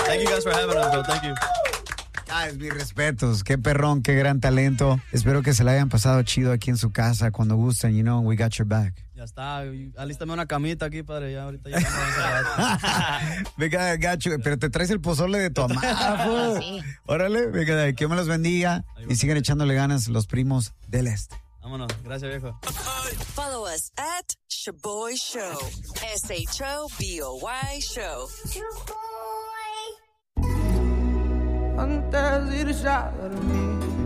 Thank you guys for having us, bro. Thank you. Guys, mis respetos. Qué perrón, qué gran talento. Espero que se la hayan pasado chido aquí en su casa. Cuando gusten, you know, we got your back. Ya está. Alístame una camita aquí, padre. Ya ahorita ya vamos. Venga, gacho, pero te traes el pozole de tu mamá. Sí. Órale, venga, que me los bendiga y sigan echándole ganas los primos del este. Vámonos. Gracias, viejo. Follow us at Shaboy Show. SHOBOY Show. Antes de irse a dormir,